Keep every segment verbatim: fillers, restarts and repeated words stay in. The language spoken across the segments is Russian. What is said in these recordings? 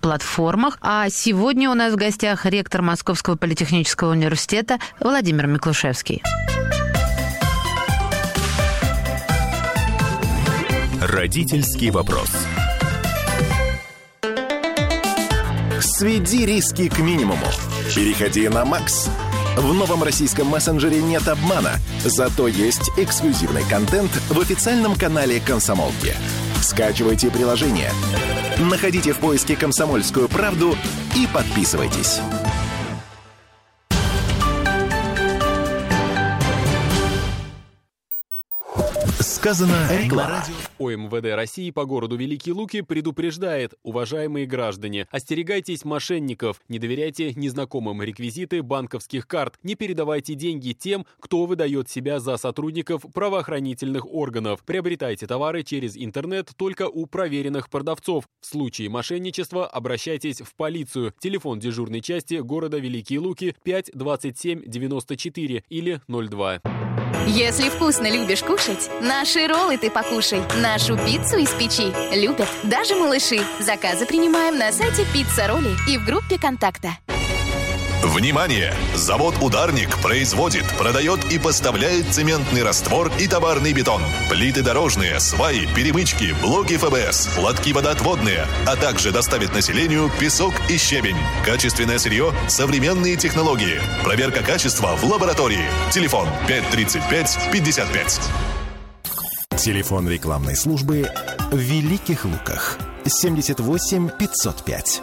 платформах. А сегодня у нас в гостях ректор Московского политехнического университета Владимир Миклушевский. Родительский вопрос. Сведи риски к минимуму. Переходи на Макс. В новом российском мессенджере нет обмана, зато есть эксклюзивный контент в официальном канале «Комсомолки». Скачивайте приложение, находите в поиске «Комсомольскую правду» и подписывайтесь. Сказано реклама. О эм вэ дэ России по городу Великие Луки предупреждает: уважаемые граждане, остерегайтесь мошенников, не доверяйте незнакомым реквизиты банковских карт, не передавайте деньги тем, кто выдает себя за сотрудников правоохранительных органов. Приобретайте товары через интернет только у проверенных продавцов. В случае мошенничества обращайтесь в полицию. Телефон дежурной части города Великие Луки пять двадцать семь девяносто четыре или ноль два. Если вкусно любишь кушать, наши роллы ты покушай. Нашу пиццу из печи любят даже малыши. Заказы принимаем на сайте «Пицца Ролли» и в группе «Контакта». Внимание! Завод «Ударник» производит, продает и поставляет цементный раствор и товарный бетон, плиты дорожные, сваи, перемычки, блоки эф бэ эс, лотки водоотводные, а также доставит населению песок и щебень. Качественное сырье, современные технологии. Проверка качества в лаборатории. Телефон пять тридцать пять пятьдесят пять. Телефон рекламной службы в Великих Луках семьдесят восемь пятьсот пять.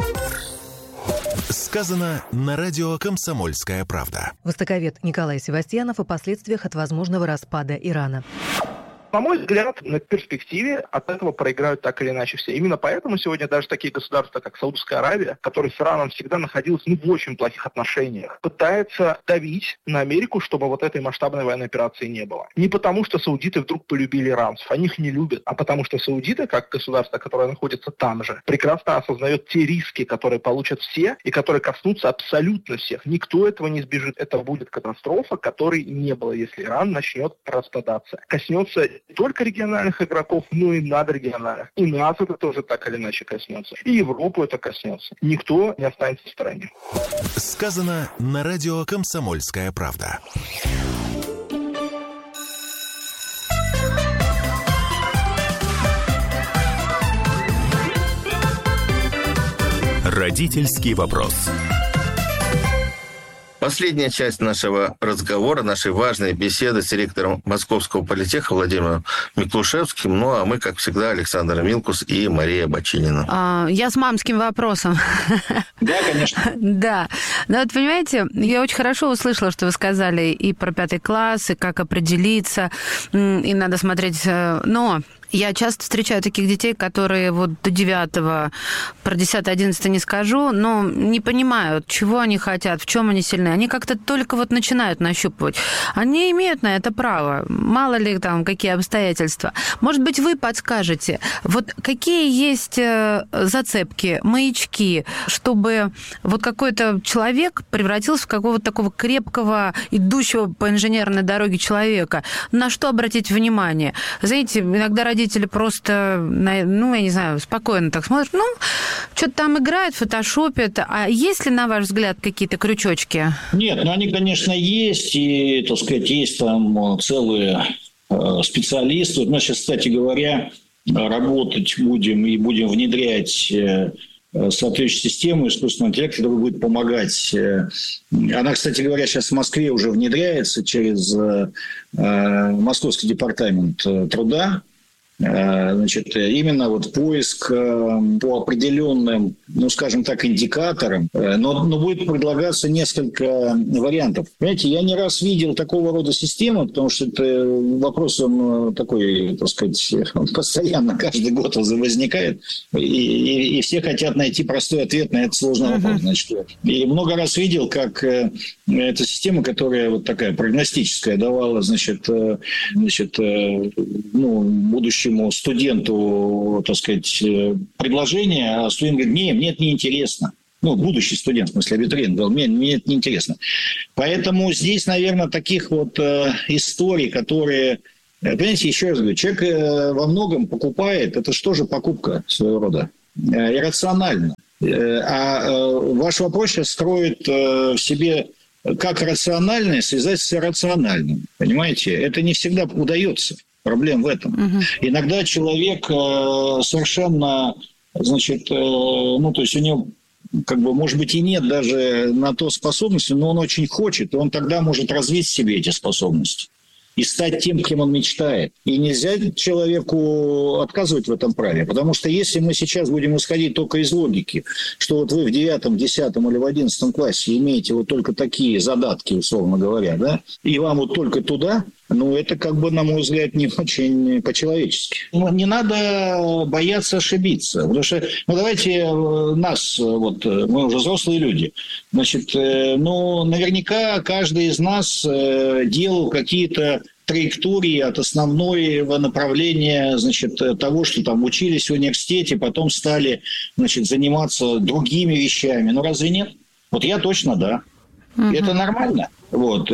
Сказано на радио «Комсомольская правда». Востоковед Николай Севастьянов о последствиях от возможного распада Ирана. На мой взгляд, на перспективе от этого проиграют так или иначе все. Именно поэтому сегодня даже такие государства, как Саудовская Аравия, которая с Ираном всегда находилась ну, в очень плохих отношениях, пытается давить на Америку, чтобы вот этой масштабной военной операции не было. Не потому, что саудиты вдруг полюбили иранцев, они их не любят, а потому что саудиты, как государство, которое находится там же, прекрасно осознает те риски, которые получат все и которые коснутся абсолютно всех. Никто этого не избежит. Это будет катастрофа, которой не было, если Иран начнет распадаться. Коснется не только региональных игроков, но и надрегиональных. И нас это тоже так или иначе коснется. И Европу это коснется. Никто не останется в стороне. Сказано на радио «Комсомольская правда». Родительский вопрос. Последняя часть нашего разговора, нашей важной беседы с ректором Московского политеха Владимиром Миклушевским. Ну, а мы, как всегда, Александр Милкус и Мария Бочинина. А, я с мамским вопросом. Да, конечно. Да. Ну, вот, понимаете, я очень хорошо услышала, что вы сказали и про пятый класс, и как определиться, и надо смотреть... Но... Я часто встречаю таких детей, которые вот до девятого, про десятое, одиннадцатое не скажу, но не понимают, чего они хотят, в чем они сильны. Они как-то только вот начинают нащупывать. Они имеют на это право. Мало ли там какие обстоятельства. Может быть, вы подскажете, вот какие есть зацепки, маячки, чтобы вот какой-то человек превратился в какого-то такого крепкого, идущего по инженерной дороге человека. На что обратить внимание? Знаете, иногда родители Родители просто, ну, я не знаю, спокойно так смотрят, ну, что-то там играют, фотошопят. А есть ли, на ваш взгляд, какие-то крючочки? Нет, ну, они, конечно, есть, и, так сказать, есть там целые специалисты. Мы сейчас, кстати говоря, работать будем и будем внедрять соответствующую систему искусственного интеллекта, которая будет помогать. Она, кстати говоря, сейчас в Москве уже внедряется через Московский департамент труда. Значит, именно вот поиск по определенным, ну, скажем так, индикаторам, но, но будет предлагаться несколько вариантов. Понимаете, я не раз видел такого рода систему, потому что это вопрос, он такой, так сказать, он постоянно, каждый год возникает, и, и, и все хотят найти простой ответ на этот сложный вопрос. Uh-huh. Значит, и много раз видел, как эта система, которая вот такая прогностическая, давала, значит, значит ну, будущему студенту, так сказать, предложение, а студент говорит: не, мне это неинтересно. Ну, будущий студент, в смысле абитуриент, говорил: мне, мне это неинтересно. Поэтому здесь, наверное, таких вот э, историй, которые... Понимаете, еще раз говорю, человек э, во многом покупает, это что же покупка своего рода? Э, иррационально. А ваш вопрос сейчас строит в себе как рациональное связать с иррациональным. Понимаете? Это не всегда удается. Проблема в этом. Угу. Иногда человек совершенно, значит, ну, то есть у него, как бы, может быть, и нет даже на то способности, но он очень хочет, и он тогда может развить в себе эти способности и стать тем, кем он мечтает. И нельзя человеку отказывать в этом праве. Потому что если мы сейчас будем исходить только из логики, что вот вы в девятом, десятом или в одиннадцатом классе имеете вот только такие задатки, условно говоря, да, и вам вот только туда, ну, это, как бы, на мой взгляд, не очень по-человечески. Не надо бояться ошибиться. Потому что, ну, давайте нас, вот, мы уже взрослые люди, значит, ну, наверняка каждый из нас делал какие-то траектории от основного направления, значит, того, что там учились в университете, потом стали, значит, заниматься другими вещами. Ну, разве нет? Вот я точно да. Uh-huh. Это нормально. Вот.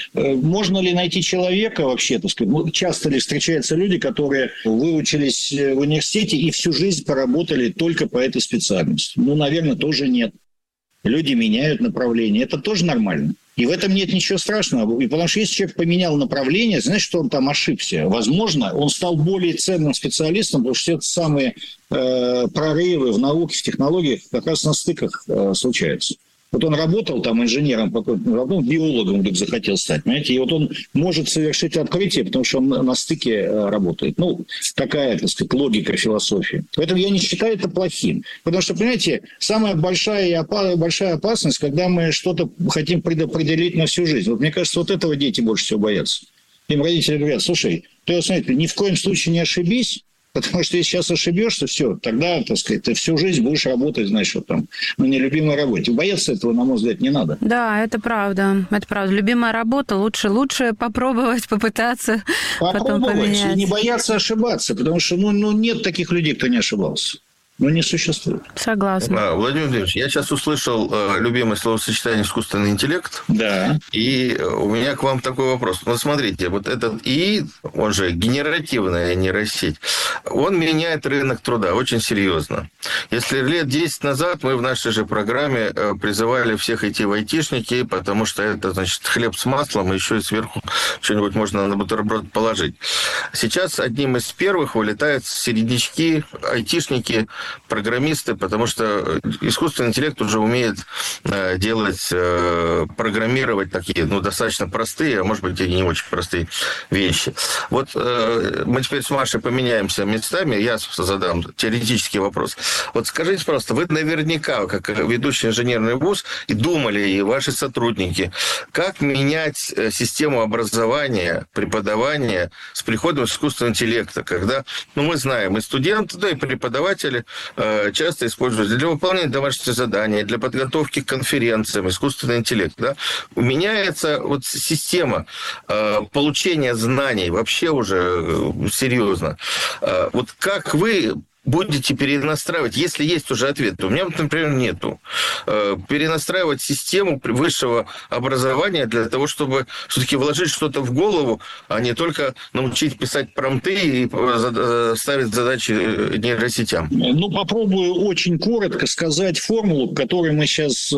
Можно ли найти человека вообще, так сказать, ну, часто ли встречаются люди, которые выучились в университете и всю жизнь поработали только по этой специальности? Ну, наверное, тоже нет. Люди меняют направление. Это тоже нормально. И в этом нет ничего страшного. И потому что если человек поменял направление, значит, что он там ошибся. Возможно, он стал более ценным специалистом, потому что это самые э, прорывы в науке, в технологиях как раз на стыках э, случаются. Вот он работал там инженером, потом биологом вдруг захотел стать, понимаете, и вот он может совершить открытие, потому что он на стыке работает. Ну, такая, так сказать, логика философии. Поэтому я не считаю это плохим. Потому что, понимаете, самая большая, и опа- большая опасность, когда мы что-то хотим предопределить на всю жизнь. Вот мне кажется, вот этого дети больше всего боятся. Им родители говорят: слушай, ты, смотри, ни в коем случае не ошибись, потому что если сейчас ошибешься, все, тогда, так сказать, ты всю жизнь будешь работать, знаешь, вот там, на нелюбимой работе. Бояться этого, на мой взгляд, не надо. Да, это правда. Это правда. Любимая работа, лучше, лучше попробовать, попытаться, потом поменять. И не бояться ошибаться, потому что, ну, ну, нет таких людей, кто не ошибался. Ну, не существует. Согласна. А, Владимир Владимирович, я сейчас услышал э, любимое словосочетание «искусственный интеллект». Да. И у меня к вам такой вопрос. Вот смотрите, вот этот ИИ, он же генеративная нейросеть, он меняет рынок труда очень серьезно. Если лет десять назад мы в нашей же программе э, призывали всех идти в айтишники, потому что это, значит, хлеб с маслом, и еще и сверху что-нибудь можно на бутерброд положить. Сейчас одним из первых вылетают середнячки, айтишники, программисты, потому что искусственный интеллект уже умеет э, делать, э, программировать такие, ну, достаточно простые, а может быть, и не очень простые вещи. Вот э, мы теперь с Машей поменяемся местами, я задам теоретический вопрос. Вот скажите, пожалуйста, вы наверняка, как ведущий инженерный вуз, и думали, и ваши сотрудники, как менять систему образования, преподавания с приходом искусственного интеллекта, когда, ну, мы знаем, и студенты, да, и преподаватели часто используют для выполнения домашних заданий, для подготовки к конференциям, искусственный интеллект. Да? Меняется вот система получения знаний вообще уже серьезно. Вот как вы будете перенастраивать, если есть уже ответ, у меня, например, нету, перенастраивать систему высшего образования для того, чтобы все-таки вложить что-то в голову, а не только научить писать промпты и ставить задачи нейросетям? Ну, попробую очень коротко сказать формулу, по которой мы сейчас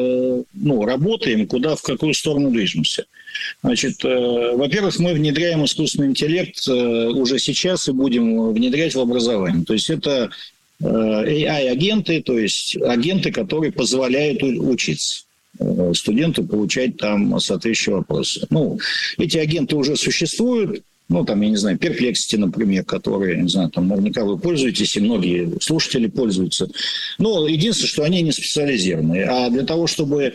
ну, работаем, куда, в какую сторону движемся. Значит, во-первых, мы внедряем искусственный интеллект уже сейчас и будем внедрять в образование. То есть это эй ай-агенты, то есть агенты, которые позволяют учиться студенту получать там соответствующие вопросы. Ну, эти агенты уже существуют. Ну, там, я не знаю, Perplexity, например, которые, не знаю, там, наверняка вы пользуетесь, и многие слушатели пользуются. Но единственное, что они не специализированные. А для того, чтобы,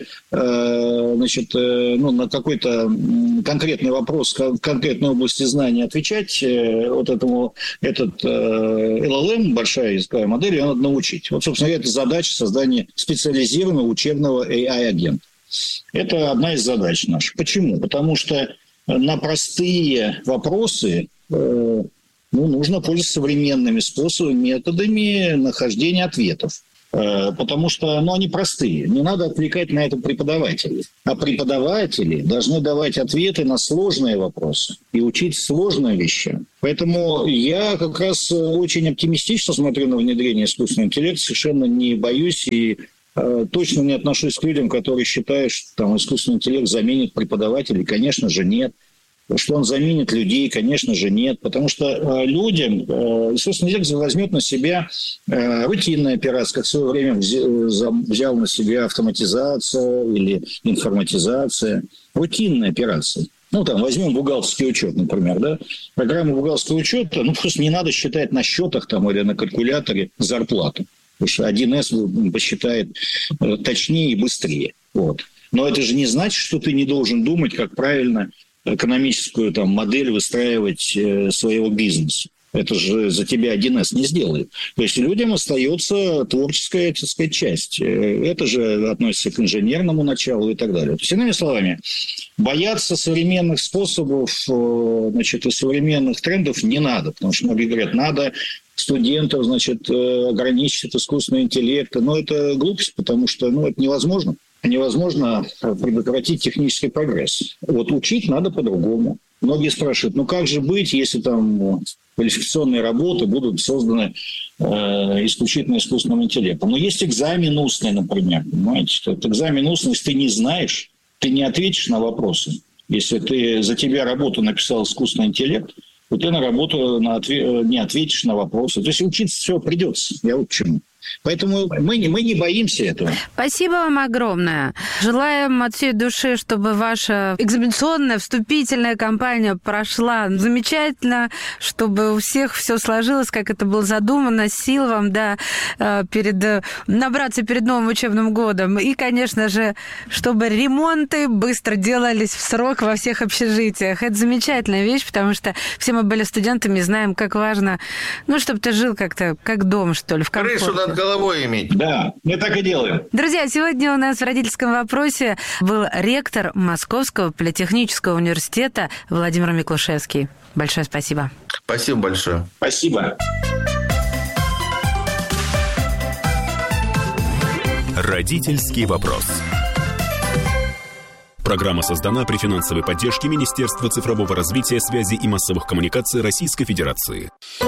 э, значит, э, ну, на какой-то конкретный вопрос в конкретной области знаний отвечать, э, вот этому, этот э, эл эл эм, большая языковая модель, ее надо научить. Вот, собственно говоря, это задача создания специализированного учебного эй ай-агента. Это одна из задач наших. Почему? Потому что на простые вопросы э, ну, нужно пользоваться современными способами, методами нахождения ответов. Э, потому что ну, они простые. Не надо отвлекать на это преподавателей. А преподаватели должны давать ответы на сложные вопросы и учить сложным вещам. Поэтому я как раз очень оптимистично смотрю на внедрение искусственного интеллекта, совершенно не боюсь и э, точно не отношусь к людям, которые считают, что там, искусственный интеллект заменит преподавателей. Конечно же, нет. Что он заменит людей, конечно же, нет. Потому что э, людям э, искусственный интеллект возьмет на себя э, рутинные операции, как в свое время взял на себя автоматизация или информатизация. Рутинные операции. Ну, там, возьмем бухгалтерский учет, например, да? Программу бухгалтерского учета, ну, просто не надо считать на счетах там или на калькуляторе зарплату. Потому что один эс посчитает точнее и быстрее. Вот. Но это же не значит, что ты не должен думать, как правильно экономическую там, модель выстраивать э, своего бизнеса. Это же за тебя один эс не сделает. То есть людям остается творческая, так сказать, часть. Это же относится к инженерному началу и так далее. То есть, иными словами, бояться современных способов, значит, и современных трендов не надо. Потому что многие говорят, надо студентов, значит, ограничить от искусственного интеллекта. Но это глупость, потому что ну, это невозможно. Невозможно предотвратить технический прогресс. Вот учить надо по-другому. Многие спрашивают, ну как же быть, если там квалификационные работы будут созданы э, исключительно искусственным интеллектом? Но есть экзамен устный, например. Понимаете, что это экзамен устный, если ты не знаешь, ты не ответишь на вопросы. Если ты за тебя работу написал искусственный интеллект, то ты на работу на отве- не ответишь на вопросы. То есть учиться все придется. Я вот к чему. Поэтому мы не, мы не боимся этого. Спасибо вам огромное. Желаем от всей души, чтобы ваша экзаменационная, вступительная кампания прошла замечательно, чтобы у всех все сложилось, как это было задумано, сил вам, да, перед, набраться перед новым учебным годом. И, конечно же, чтобы ремонты быстро делались в срок во всех общежитиях. Это замечательная вещь, потому что все мы были студентами, знаем, как важно, ну, чтобы ты жил как-то, как дома, что ли, в комфорте. Крышу над головой иметь. Да, мы так и делаем. Друзья, сегодня у нас в родительском вопросе был ректор Московского политехнического университета Владимир Миклушевский. Большое спасибо. Спасибо большое. Спасибо. Родительский вопрос. Программа создана при финансовой поддержке Министерства цифрового развития, связи и массовых коммуникаций Российской Федерации.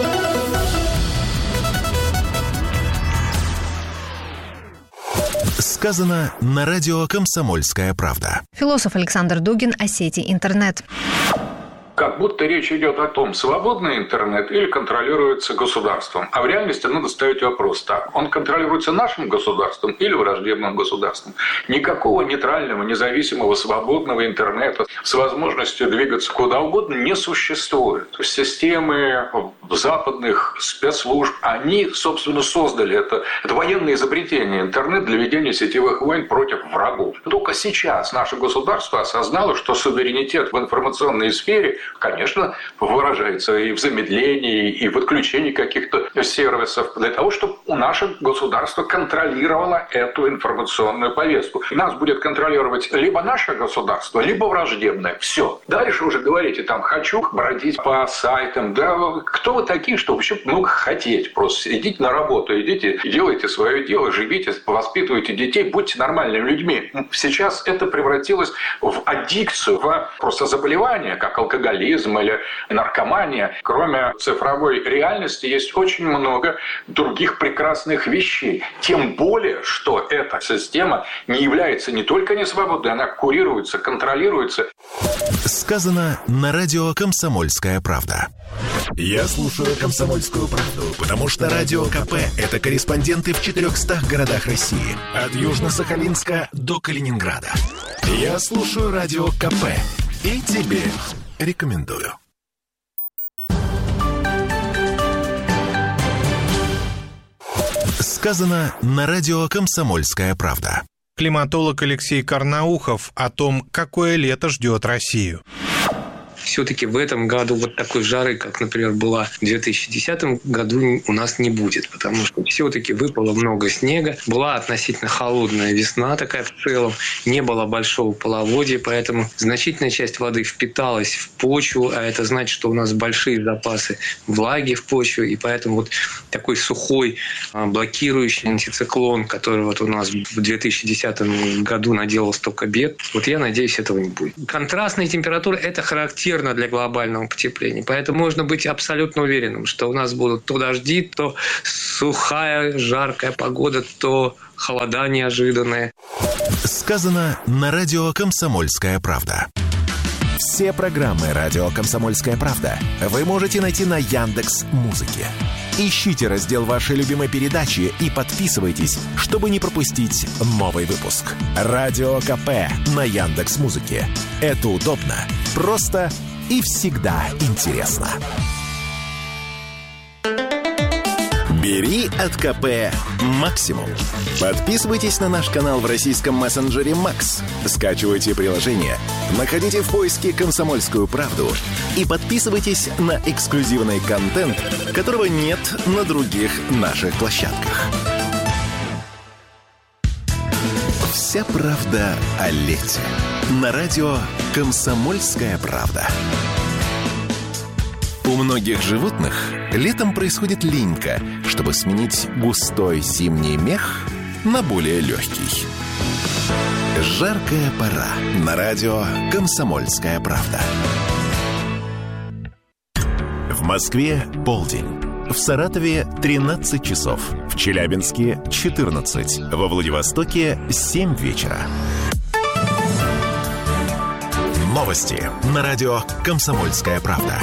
Сказано на радио «Комсомольская правда». Философ Александр Дугин о сети интернет. Как будто речь идет о том, свободный интернет или контролируется государством. А в реальности надо ставить вопрос так. Он контролируется нашим государством или враждебным государством? Никакого нейтрального, независимого, свободного интернета с возможностью двигаться куда угодно не существует. Системы западных спецслужб, они, собственно, создали это. Это военное изобретение интернет для ведения сетевых войн против врагов. Только сейчас наше государство осознало, что суверенитет в информационной сфере, конечно, выражается и в замедлении, и в отключении каких-то сервисов для того, чтобы наше государство контролировало эту информационную повестку. Нас будет контролировать либо наше государство, либо враждебное. Все. Дальше уже говорите, там, хочу бродить по сайтам. Да кто вы такие, что вообще много хотеть? Просто идите на работу, идите, делайте свое дело, живите, воспитывайте детей, будьте нормальными людьми. Сейчас это превратилось в аддикцию, в просто заболевание, как алкоголизм или наркомания. Кроме цифровой реальности есть очень много других прекрасных вещей. Тем более, что эта система не является не только несвободной, она курируется, контролируется. Сказано на радио «Комсомольская правда». Я слушаю «Комсомольскую правду», потому что Радио КП – это корреспонденты в четырехстах городах России. От Южно-Сахалинска до Калининграда. Я слушаю Радио КП и тебе рекомендую. Сказано на радио «Комсомольская правда». Климатолог Алексей Карнаухов о том, какое лето ждет Россию. Все-таки в этом году вот такой жары, как, например, была в две тысячи десятом году, у нас не будет, потому что все-таки выпало много снега, была относительно холодная весна такая в целом, не было большого половодья, поэтому значительная часть воды впиталась в почву, а это значит, что у нас большие запасы влаги в почве, и поэтому вот такой сухой, блокирующий антициклон, который вот у нас в две тысячи десятом году наделал столько бед, вот я надеюсь, этого не будет. Контрастные температуры – это характерно характерно для глобального потепления. Поэтому можно быть абсолютно уверенным, что у нас будут то дожди, то сухая, жаркая погода, то холода неожиданные. Сказано на радио «Комсомольская правда». Все программы радио «Комсомольская правда» вы можете найти на Яндекс.Музыке. Ищите раздел вашей любимой передачи и подписывайтесь, чтобы не пропустить новый выпуск. Радио КП на Яндекс.Музыке. Это удобно, просто и всегда интересно. Бери от КП максимум. Подписывайтесь на наш канал в российском мессенджере Макс. Скачивайте приложение, находите в поиске «Комсомольскую правду» и подписывайтесь на эксклюзивный контент, которого нет на других наших площадках. Вся правда о лете. На радио «Комсомольская правда». У многих животных летом происходит линька, чтобы сменить густой зимний мех на более легкий. Жаркая пора. На радио «Комсомольская правда». В Москве полдень. В Саратове тринадцать часов. В Челябинске четырнадцать. Во Владивостоке семь вечера. Новости на радио «Комсомольская правда».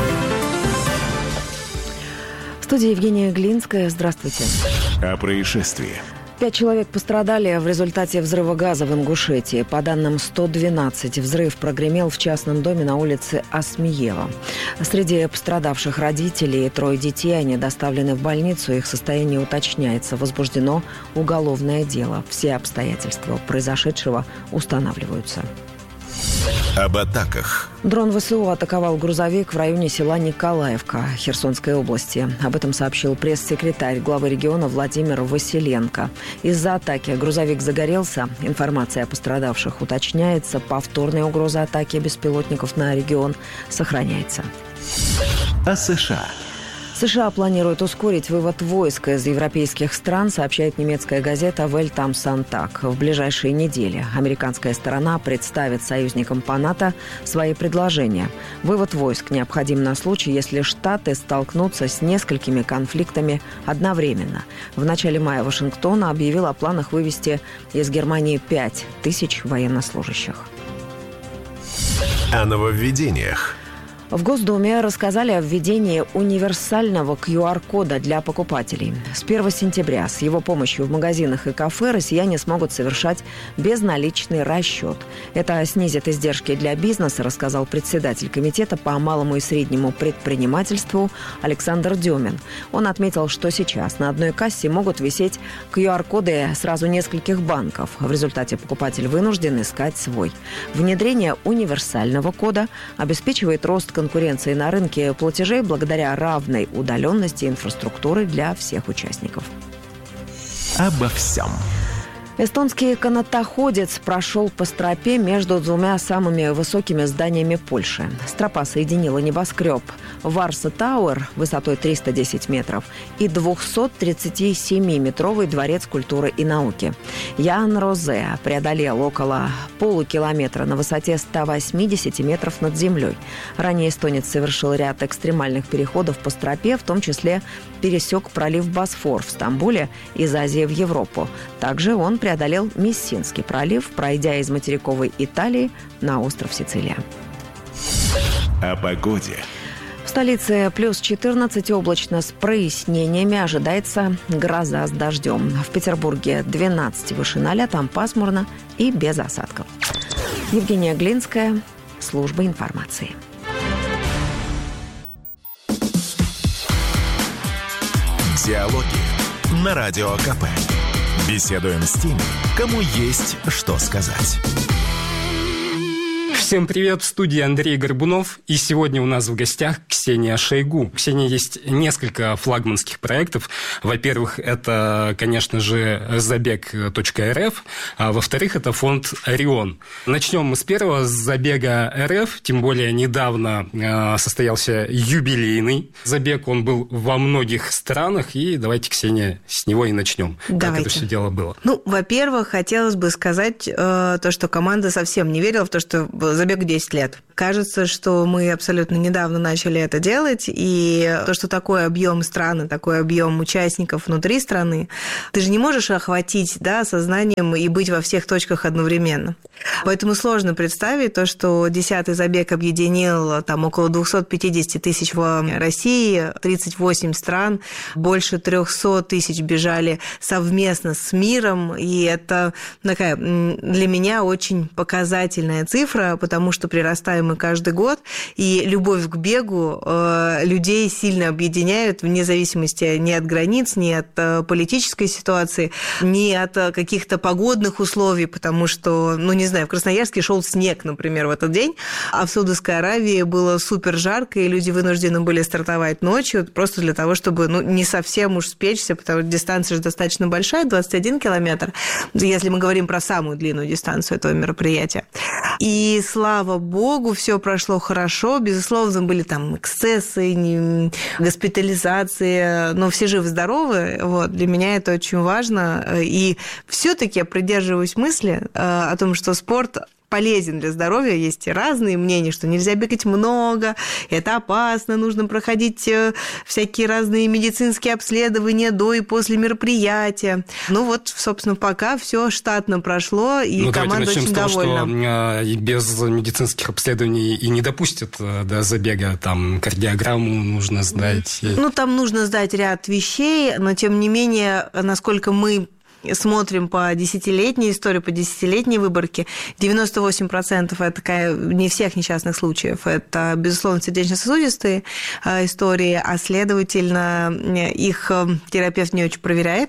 В студии Евгения Глинская. Здравствуйте. О происшествии. Пять человек пострадали в результате взрыва газа в Ингушетии. По данным сто двенадцать, взрыв прогремел в частном доме на улице Асмиева. Среди пострадавших родителей и трое детей. Они доставлены в больницу. Их состояние уточняется. Возбуждено уголовное дело. Все обстоятельства произошедшего устанавливаются. Об атаках. Дрон ВСУ атаковал грузовик в районе села Николаевка Херсонской области. Об этом сообщил пресс-секретарь главы региона Владимир Василенко. Из-за атаки грузовик загорелся. Информация о пострадавших уточняется. Повторная угроза атаки беспилотников на регион сохраняется. О США. США планируют ускорить вывод войск из европейских стран, сообщает немецкая газета «Welt am Sonntag». В ближайшие недели американская сторона представит союзникам по НАТО свои предложения. Вывод войск необходим на случай, если Штаты столкнутся с несколькими конфликтами одновременно. В начале мая Вашингтон объявил о планах вывести из Германии пять тысяч военнослужащих. О нововведениях. В Госдуме рассказали о введении универсального ку ар-кода для покупателей. С первого сентября с его помощью в магазинах и кафе россияне смогут совершать безналичный расчет. Это снизит издержки для бизнеса, рассказал председатель комитета по малому и среднему предпринимательству Александр Демин. Он отметил, что сейчас на одной кассе могут висеть ку ар-коды сразу нескольких банков. В результате покупатель вынужден искать свой. Внедрение универсального кода обеспечивает рост конкуренции на рынке платежей благодаря равной удаленности инфраструктуры для всех участников. Обо всем. Эстонский канатоходец прошел по стропе между двумя самыми высокими зданиями Польши. Стропа соединила небоскреб Варса Тауэр высотой триста десять метров и двухсоттридцатисемиметровый дворец культуры и науки. Ян Розе преодолел около полукилометра на высоте ста восьмидесяти метров над землей. Ранее эстонец совершил ряд экстремальных переходов по стропе, в том числе пересек пролив Босфор в Стамбуле из Азии в Европу. Также он преодолел Мессинский пролив, пройдя из материковой Италии на остров Сицилия. О погоде. В столице плюс четырнадцать, облачно с прояснениями, ожидается гроза с дождем. В Петербурге двенадцать выше ноля, там пасмурно и без осадков. Евгения Глинская, служба информации. Диалоги на Радио КП. Беседуем с теми, кому есть что сказать. Всем привет, в студии Андрей Горбунов, и сегодня у нас в гостях Ксения Шойгу. У Ксении есть несколько флагманских проектов. Во-первых, это, конечно же, забег точка эр эф, а во-вторых, это фонд «Орион». Начнем мы с первого, с забега эр эф, тем более недавно э, состоялся юбилейный забег, он был во многих странах, и давайте, Ксения, с него и начнем. Давайте. Как это все дело было? Ну, во-первых, хотелось бы сказать э, то, что команда совсем не верила в то, что забегу десять лет. Кажется, что мы абсолютно недавно начали это делать, и то, что такой объем страны, такой объем участников внутри страны, ты же не можешь охватить, да, сознанием и быть во всех точках одновременно. Поэтому сложно представить то, что десятый забег объединил там около двести пятьдесят тысяч в России, тридцать восемь стран, больше триста тысяч бежали совместно с миром, и это такая для меня очень показательная цифра, потому что прирастаем мы каждый год, и любовь к бегу э, людей сильно объединяет вне зависимости ни от границ, ни от э, политической ситуации, ни от э, каких-то погодных условий, потому что, ну, не знаю, в Красноярске шел снег, например, в этот день, а в Саудовской Аравии было супер жарко, и люди вынуждены были стартовать ночью просто для того, чтобы, ну, не совсем уж спечься, потому что дистанция же достаточно большая, двадцать один километр, если мы говорим про самую длинную дистанцию этого мероприятия. И, слава богу, все прошло хорошо. Безусловно, были там эксцессы, госпитализации, но все живы-здоровы. Вот. Для меня это очень важно. И все-таки я придерживаюсь мысли о том, что спорт полезен для здоровья. Есть и разные мнения, что нельзя бегать много, это опасно, нужно проходить всякие разные медицинские обследования до и после мероприятия. Ну вот, собственно, пока все штатно прошло, и ну, команда очень довольна. Что без медицинских обследований и не допустят до забега, там кардиограмму нужно сдать. Ну, там нужно сдать ряд вещей, но тем не менее, насколько мы смотрим по десятилетней истории, по десятилетней выборке, девяносто восемь процентов это такая, не всех несчастных случаев, это, безусловно, сердечно-сосудистые истории, а, следовательно, их терапевт не очень проверяет,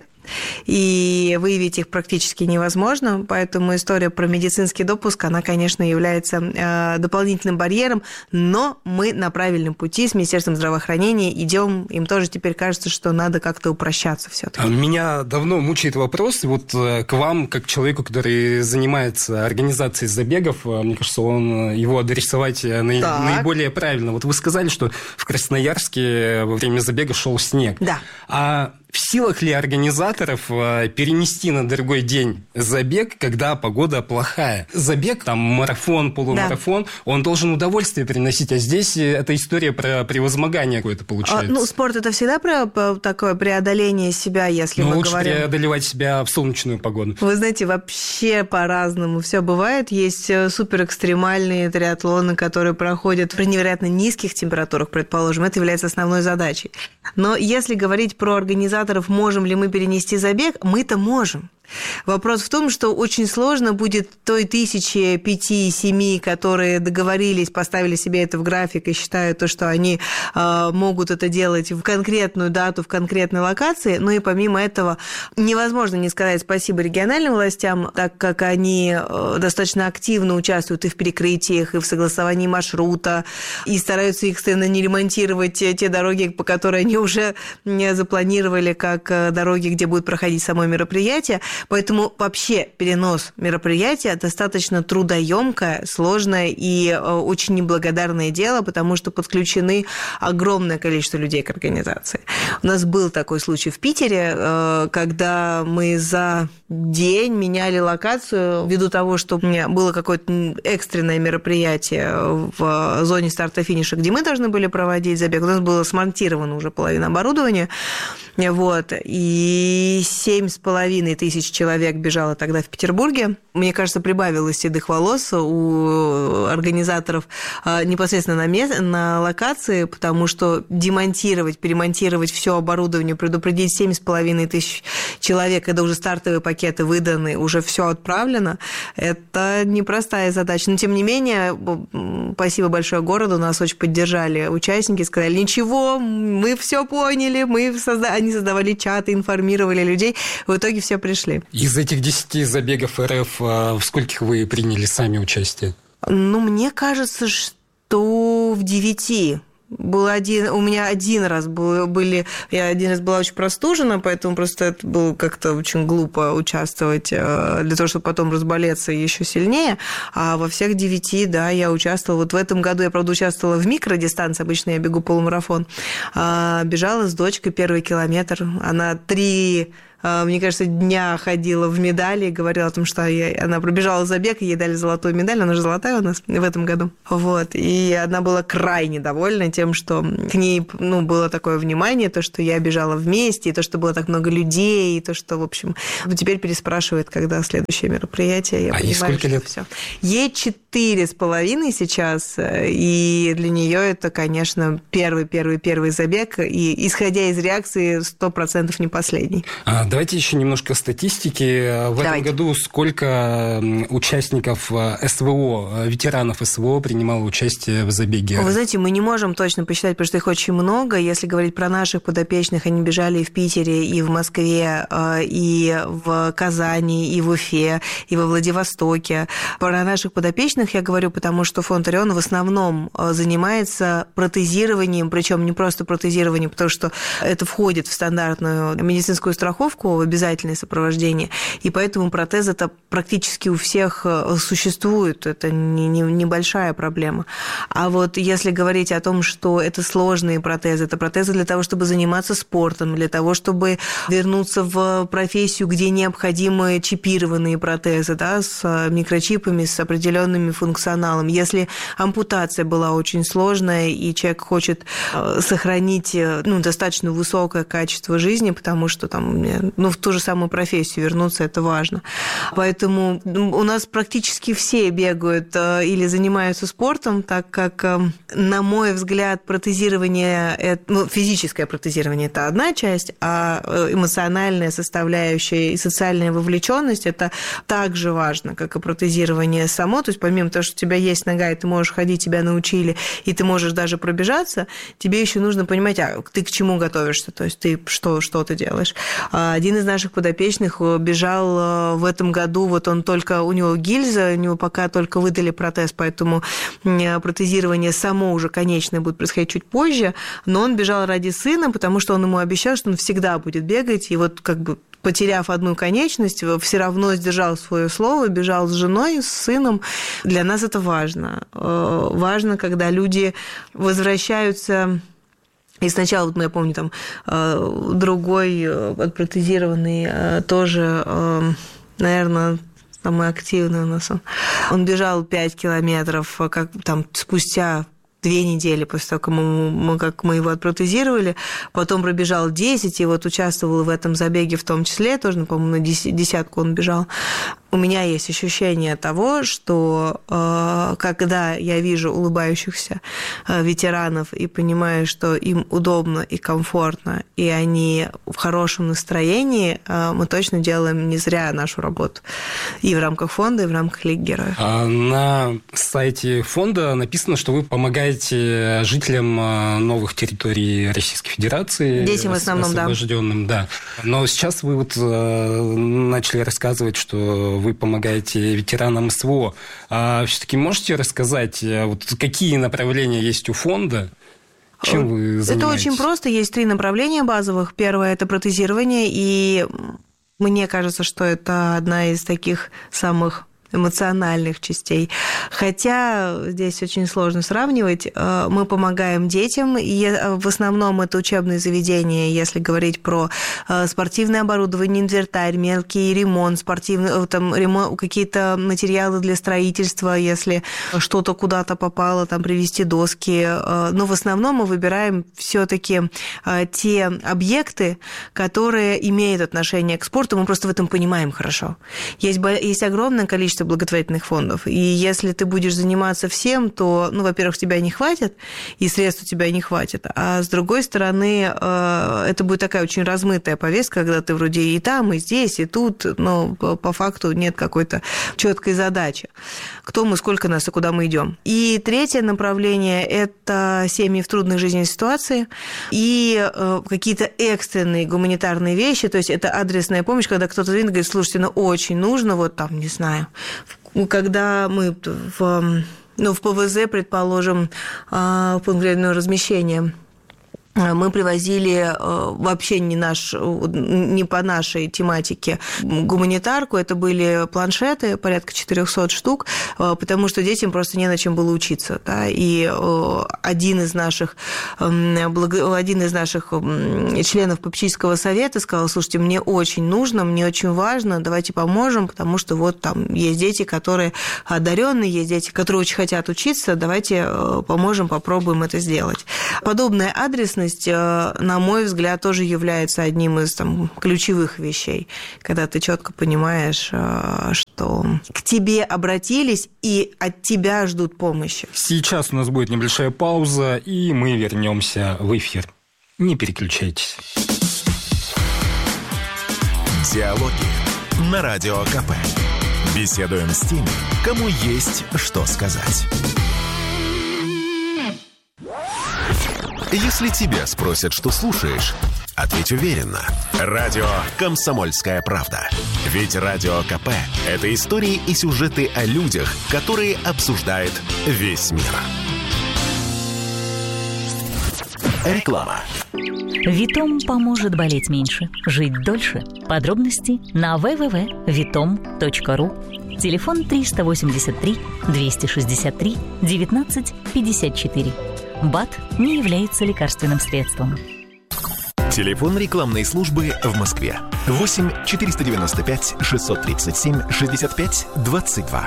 и выявить их практически невозможно, поэтому история про медицинский допуск, она, конечно, является дополнительным барьером, но мы на правильном пути с Министерством здравоохранения идем, им тоже теперь кажется, что надо как-то упрощаться все-таки. Меня давно мучает вопрос, вот к вам, как человеку, который занимается организацией забегов, мне кажется, он его адресовать наиболее правильно. Вот вы сказали, что в Красноярске во время забега шел снег. Да. А в силах ли организаторов перенести на другой день забег, когда погода плохая? Забег, там, марафон, полумарафон, да, он должен удовольствие приносить, а здесь эта история про превозмогание какое-то получается. А, ну, спорт – это всегда про, про такое преодоление себя, если Но мы лучше говорим... преодолевать себя в солнечную погоду. Вы знаете, вообще по-разному все бывает. Есть суперэкстремальные триатлоны, которые проходят при невероятно низких температурах, предположим. Это является основной задачей. Но если говорить про организацию, можем ли мы перенести забег, мы-то можем. Вопрос в том, что очень сложно будет той тысячи пяти-семи, которые договорились, поставили себе это в график и считают то, что они э, могут это делать в конкретную дату, в конкретной локации, но и помимо этого невозможно не сказать спасибо региональным властям, так как они э, достаточно активно участвуют и в перекрытиях, и в согласовании маршрута, и стараются экстренно не ремонтировать те дороги, по которым они уже запланировали, как дороги, где будет проходить само мероприятие. Поэтому вообще перенос мероприятия достаточно трудоемкое, сложное и очень неблагодарное дело, потому что подключены огромное количество людей к организации. У нас был такой случай в Питере, когда мы за день меняли локацию ввиду того, что у меня было какое-то экстренное мероприятие в зоне старта-финиша, где мы должны были проводить забег. У нас было смонтировано уже половина оборудования, вот, и семь с половиной тысяч человек бежало тогда в Петербурге. Мне кажется, прибавилось седых волос у организаторов непосредственно на, мест, на локации, потому что демонтировать, перемонтировать все оборудование, предупредить семь с половиной тысяч человек, когда уже стартовые пакеты выданы, уже все отправлено, это непростая задача. Но, тем не менее, спасибо большое городу, нас очень поддержали участники, сказали, ничего, мы все поняли, мы созда... они создавали чаты, информировали людей, в итоге все пришли. Из этих десяти забегов РФ в скольких вы приняли сами участие? Ну, мне кажется, что в девяти. Был один, у меня один раз был, были, я один раз была очень простужена, поэтому просто это было как-то очень глупо участвовать для того, чтобы потом разболеться еще сильнее. А во всех девяти, да, я участвовала. Вот в этом году я, правда, участвовала в микродистанции, обычно я бегу полумарафон. Бежала с дочкой первый километр. Она три мне кажется, дня ходила в медали и говорила о том, что я, она пробежала забег, и ей дали золотую медаль, она же золотая у нас в этом году. Вот. И она была крайне довольна тем, что к ней, ну, было такое внимание, то, что я бежала вместе, и то, что было так много людей, и то, что, в общем, теперь переспрашивает, когда следующее мероприятие. Я а понимаю, ей сколько лет? Все. Ей четыре с половиной сейчас, и для нее это, конечно, первый-первый-первый забег, и, исходя из реакции, сто процентов не последний. А, давайте еще немножко статистики. В Давайте. этом году сколько участников СВО, ветеранов СВО принимало участие в забеге? Вы знаете, мы не можем точно посчитать, потому что их очень много. Если говорить про наших подопечных, они бежали и в Питере, и в Москве, и в Казани, и в Уфе, и во Владивостоке. Про наших подопечных я говорю, потому что фонд «Орион» в основном занимается протезированием, причем не просто протезированием, потому что это входит в стандартную медицинскую страховку, в обязательное сопровождение, и поэтому протез-то практически у всех существует, это не, не, небольшая проблема. А вот если говорить о том, что это сложные протезы, это протезы для того, чтобы заниматься спортом, для того, чтобы вернуться в профессию, где необходимы чипированные протезы, да, с микрочипами, с определенными функционалом. Если ампутация была очень сложная, и человек хочет сохранить, ну, достаточно высокое качество жизни, потому что там, ну, в ту же самую профессию вернуться, это важно. Поэтому у нас практически все бегают или занимаются спортом, так как, на мой взгляд, протезирование, ну, физическое протезирование – это одна часть, а эмоциональная составляющая и социальная вовлеченность – это так же важно, как и протезирование само. То есть помимо того, что у тебя есть нога, и ты можешь ходить, тебя научили, и ты можешь даже пробежаться, тебе еще нужно понимать, а ты к чему готовишься, то есть ты что, что ты делаешь. Один из наших подопечных бежал в этом году, вот он только, у него гильза, у него пока только выдали протез, поэтому протезирование само уже конечное будет происходить чуть позже, но он бежал ради сына, потому что он ему обещал, что он всегда будет бегать, и вот как бы потеряв одну конечность, все равно сдержал свое слово, бежал с женой, с сыном. Для нас это важно. Важно, когда люди возвращаются. И сначала, вот, я помню, там другой отпротезированный тоже, наверное, самый активный у нас он. Он бежал пять километров, как там спустя две недели после того, как мы, как мы его отпротезировали, потом пробежал десять, и вот участвовал в этом забеге в том числе, тоже, по-моему, на десятку он бежал. У меня есть ощущение того, что э, когда я вижу улыбающихся э, ветеранов и понимаю, что им удобно и комфортно, и они в хорошем настроении, э, мы точно делаем не зря нашу работу. И в рамках фонда, и в рамках Лиги Героев. А на сайте фонда написано, что вы помогаете жителям новых территорий Российской Федерации. Детям в основном, да. Освобожденным, да. Но сейчас вы вот начали рассказывать, что вы помогаете ветеранам СВО. А все-таки можете рассказать, вот какие направления есть у фонда? Чем вы занимаетесь? Это очень просто. Есть три направления базовых. Первое – это протезирование, и мне кажется, что это одна из таких самых эмоциональных частей. Хотя здесь очень сложно сравнивать. Мы помогаем детям, и в основном это учебные заведения, если говорить про спортивное оборудование, инвентарь, мелкий ремонт, спортивный, там, ремонт, какие-то материалы для строительства, если что-то куда-то попало, там, привезти доски. Но в основном мы выбираем все-таки те объекты, которые имеют отношение к спорту, мы просто в этом понимаем хорошо. Есть, есть огромное количество благотворительных фондов. И если ты будешь заниматься всем, то, ну, во-первых, тебя не хватит, и средств у тебя не хватит. А с другой стороны, это будет такая очень размытая повестка, когда ты вроде и там, и здесь, и тут, но по факту нет какой-то четкой задачи. Кто мы, сколько нас и куда мы идем. И третье направление – это семьи в трудной жизненной ситуации и какие-то экстренные гуманитарные вещи, то есть это адресная помощь, когда кто-то звонит и говорит, слушайте, ну, очень нужно, вот там, не знаю, когда мы в, ну, в ПВЗ, предположим, в пункт временного размещения Мы привозили вообще не, наш, не по нашей тематике гуманитарку. Это были планшеты, порядка четыреста штук, потому что детям просто не на чем было учиться. Да? И один из наших, один из наших членов попечительского совета сказал: слушайте, мне очень нужно, мне очень важно, давайте поможем, потому что вот там есть дети, которые одаренные, есть дети, которые очень хотят учиться, давайте поможем, попробуем это сделать. Подобная адресность, на мой взгляд, тоже является одним из там, ключевых вещей, когда ты четко понимаешь, что к тебе обратились и от тебя ждут помощи. Сейчас у нас будет небольшая пауза, и мы вернемся в эфир. Не переключайтесь. Диалоги на Радио КП. Беседуем с теми, кому есть что сказать. Если тебя спросят, что слушаешь, ответь уверенно. Радио «Комсомольская правда». Ведь Радио КП – это истории и сюжеты о людях, которые обсуждает весь мир. Реклама. Витом поможет болеть меньше, жить дольше. Подробности на дабл ю дабл ю дабл ю точка витом точка ру. Телефон триста восемьдесят три двести шестьдесят три девятнадцать пятьдесят четыре. БАД не является лекарственным средством. Телефон рекламной службы в Москве. восемь четыреста девяносто пять шестьсот тридцать семь шестьдесят пять двадцать два.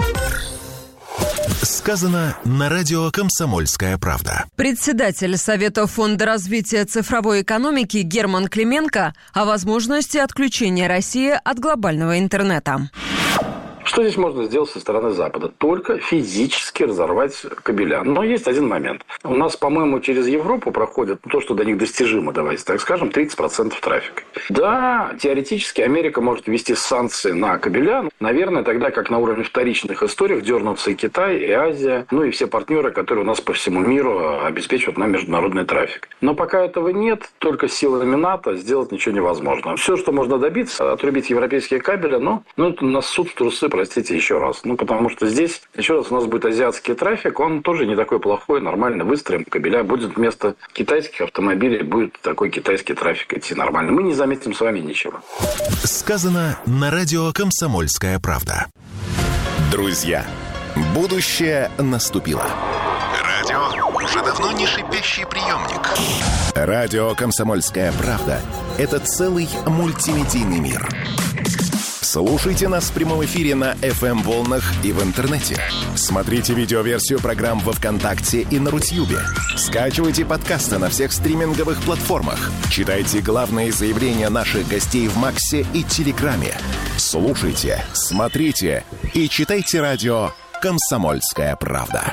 Сказано на радио «Комсомольская правда». Председатель Совета фонда развития цифровой экономики Герман Клименко о возможности отключения России от глобального интернета. Что здесь можно сделать со стороны Запада? Только физически разорвать кабеля. Но есть один момент. У нас, по-моему, через Европу проходит то, что до них достижимо, давайте так скажем, тридцать процентов трафика. Да, теоретически Америка может ввести санкции на кабеля. Наверное, тогда, как на уровне вторичных историях, дернутся и Китай, и Азия, ну и все партнеры, которые у нас по всему миру обеспечивают нам международный трафик. Но пока этого нет, только силами НАТО сделать ничего невозможно. Все, что можно добиться, отрубить европейские кабели, но ну, это на суд в трусы, простите, еще раз. Ну, потому что здесь, еще раз, у нас будет азиатский трафик, он тоже не такой плохой, нормально выстроим кабеля. Будет вместо китайских автомобилей, будет такой китайский трафик идти нормально. Мы не заметим с вами ничего. Сказано на радио «Комсомольская правда». Друзья, будущее наступило. Радио уже давно не шипящий приемник. Радио «Комсомольская правда» — это целый мультимедийный мир. Слушайте нас в прямом эфире на эф эм-волнах и в интернете. Смотрите видеоверсию программ во ВКонтакте и на Рутьюбе. Скачивайте подкасты на всех стриминговых платформах. Читайте главные заявления наших гостей в Максе и Телеграме. Слушайте, смотрите и читайте радио «Комсомольская правда».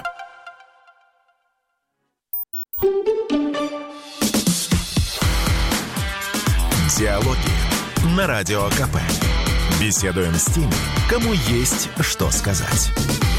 Диалоги на Радио КП. Беседуем с теми, кому есть что сказать.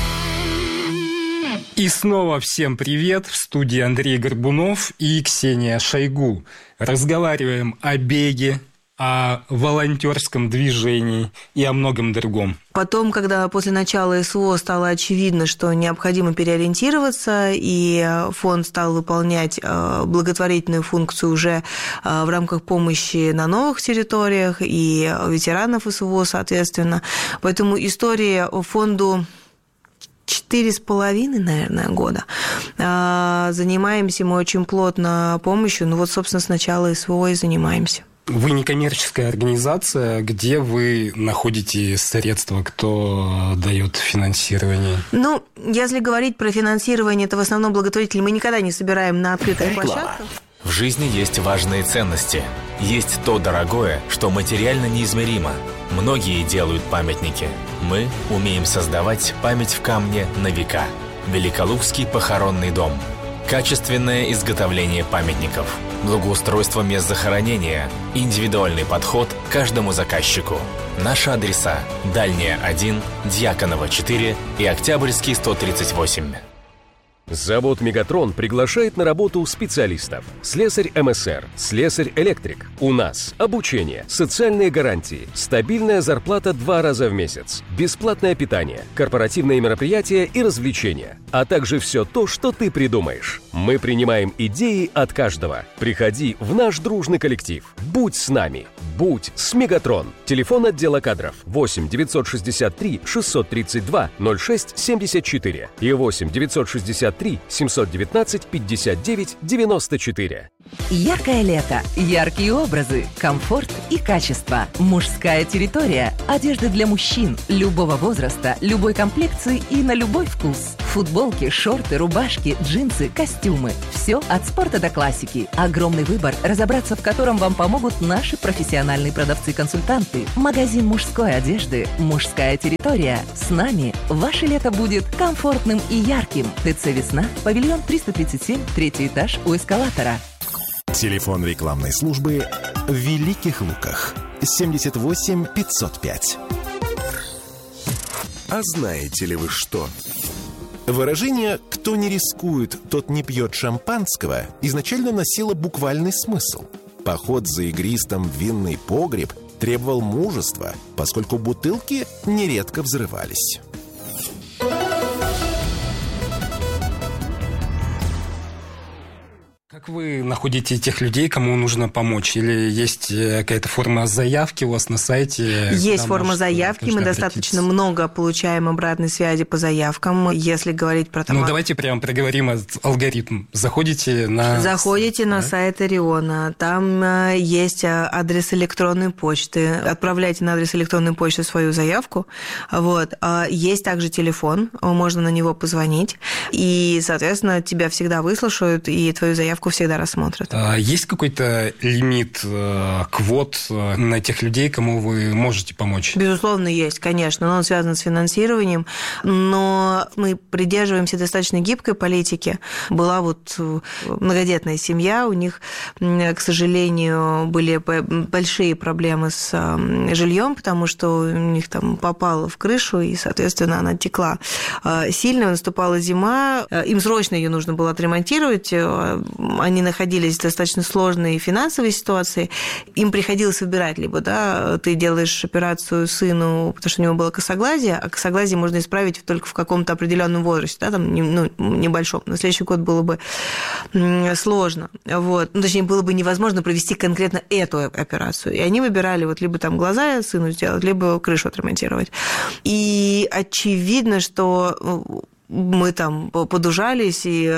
И снова всем привет. В студии Андрей Горбунов и Ксения Шойгу. Разговариваем о беге, о волонтерском движении и о многом другом. Потом, когда после начала СВО стало очевидно, что необходимо переориентироваться, и фонд стал выполнять благотворительную функцию уже в рамках помощи на новых территориях и ветеранов СВО, соответственно. Поэтому история фонду четыре с половиной, наверное, года. Занимаемся мы очень плотно помощью. Ну вот, собственно, с начала СВО и занимаемся. Вы некоммерческая организация, где вы находите средства, кто дает финансирование? Ну, если говорить про финансирование, это в основном благотворители. Мы никогда не собираем на открытых площадках. В жизни есть важные ценности. Есть то дорогое, что материально неизмеримо. Многие делают памятники. Мы умеем создавать память в камне на века. Великолукский похоронный дом. Качественное изготовление памятников, благоустройство мест захоронения, индивидуальный подход к каждому заказчику. Наши адреса: Дальняя один, Дьяконова четыре и Октябрьский сто тридцать восемь. Завод «Мегатрон» приглашает на работу специалистов. Слесарь эм эс эр, слесарь-электрик. У нас обучение, социальные гарантии, стабильная зарплата два раза в месяц, бесплатное питание, корпоративные мероприятия и развлечения, а также все то, что ты придумаешь. Мы принимаем идеи от каждого. Приходи в наш дружный коллектив. Будь с нами. Будь с «Мегатрон». Телефон отдела кадров восемь девятьсот шестьдесят три шестьсот тридцать два ноль шесть семьдесят четыре и восемь девятьсот шестьдесят три семьсот девятнадцать пятьдесят девять девяносто четыре. Яркое лето, яркие образы, комфорт и качество. Мужская территория. Одежда для мужчин любого возраста, любой комплекции и на любой вкус. Футболки, шорты, рубашки, джинсы, костюмы. Все от спорта до классики. Огромный выбор, разобраться в котором вам помогут наши профессиональные продавцы-консультанты. Магазин мужской одежды «Мужская территория». С нами ваше лето будет комфортным и ярким. ТЦ «Весна», павильон триста тридцать семь, третий этаж у эскалатора. Телефон рекламной службы в Великих Луках семьдесят восемь пятьсот пять. А знаете ли вы что? Выражение «кто не рискует, тот не пьет шампанского» изначально носило буквальный смысл. Поход за игристом в винный погреб требовал мужества, поскольку бутылки нередко взрывались. Как вы находите тех людей, кому нужно помочь? Или есть какая-то форма заявки у вас на сайте? Есть форма заявки. Мы обратиться? достаточно много получаем обратной связи по заявкам. Если говорить про товар... Ну, давайте прямо проговорим этот алгоритм. Заходите на... Заходите да? на сайт Ориона. Там есть адрес электронной почты. Отправляйте на адрес электронной почты свою заявку. Вот. Есть также телефон. Можно на него позвонить. И, соответственно, тебя всегда выслушают, и твою заявку всегда рассмотрят. Есть какой-то лимит квот на тех людей, кому вы можете помочь? Безусловно, есть, конечно, но он связан с финансированием, но мы придерживаемся достаточно гибкой политики. Была вот многодетная семья, у них, к сожалению, были большие проблемы с жильем, потому что у них там попало в крышу, и, соответственно, она текла сильно, наступала зима, им срочно ее нужно было отремонтировать, они находились в достаточно сложной финансовой ситуации, им приходилось выбирать, либо да, ты делаешь операцию сыну, потому что у него было косоглазие, а косоглазие можно исправить только в каком-то определенном возрасте, да, там, ну, небольшом. На следующий год было бы сложно. Вот. Ну, точнее, было бы невозможно провести конкретно эту операцию. И они выбирали вот либо там глаза сыну сделать, либо крышу отремонтировать. И очевидно, что мы там подужались, и